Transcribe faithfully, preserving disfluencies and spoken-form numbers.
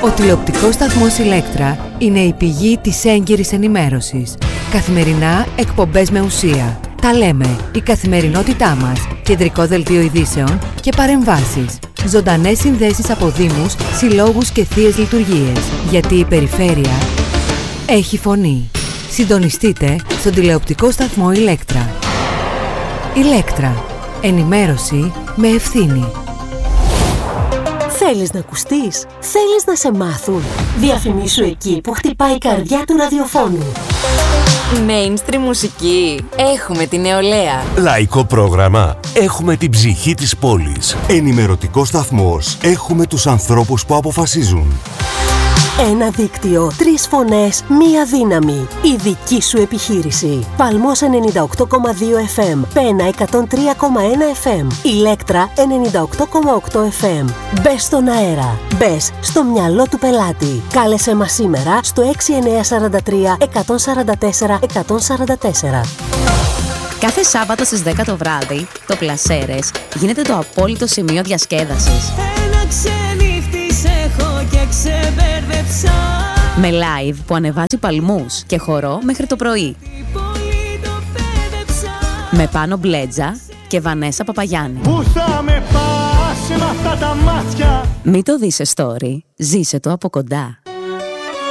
Ο τηλεοπτικός σταθμός Ηλέκτρα είναι η πηγή της έγκυρης ενημέρωσης. Καθημερινά εκπομπές με ουσία. Τα λέμε, η καθημερινότητά μας, κεντρικό δελτίο ειδήσεων και παρεμβάσεις. Ζωντανές συνδέσεις από δήμους, συλλόγους και θείες λειτουργίες. Γιατί η περιφέρεια έχει φωνή. Συντονιστείτε στον τηλεοπτικό σταθμό Ηλέκτρα. Ηλέκτρα. Ενημέρωση με ευθύνη. Θέλεις να ακουστείς? Θέλεις να σε μάθουν? Διαφημίσου εκεί που χτυπάει η καρδιά του ραδιοφώνου. Mainstream μουσική. Έχουμε την νεολαία. Λαϊκό πρόγραμμα. Έχουμε την ψυχή της πόλης. Ενημερωτικό σταθμός. Έχουμε τους ανθρώπους που αποφασίζουν. Ένα δίκτυο, τρεις φωνές, μία δύναμη. Η δική σου επιχείρηση. Παλμός ενενήντα οκτώ κόμμα δύο εφ εμ, Πένα εκατόν τρία κόμμα ένα εφ εμ, Ηλέκτρα ενενήντα οκτώ κόμμα οκτώ εφ εμ. Μπες στον αέρα. Μπες στο μυαλό του πελάτη. Κάλεσέ μας σήμερα στο έξι εννιά τέσσερα τρία εκατόν σαράντα τέσσερα εκατόν σαράντα τέσσερα. Κάθε Σάββατο στις δέκα το βράδυ, το Πλασέρες γίνεται το απόλυτο σημείο διασκέδασης. Ένα ξενύχτης έχω και ξεμπέρδεψα. Με live που ανεβάζει παλμούς και χορό μέχρι το πρωί. Με Πάνο Μπλέτζα και Βανέσα Παπαγιάννη. Πού θα με πας με αυτά τα μάτια? Μην το δεις σε story, ζήσε το από κοντά.